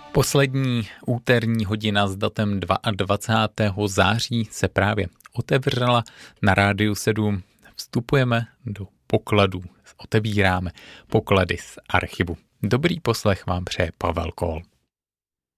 Poslední úterní hodina s datem 22. září se právě otevřela na Rádiu 7. Vstupujeme do pokladů, otebíráme poklady z archivu. Dobrý poslech vám přeje Pavel Kohl.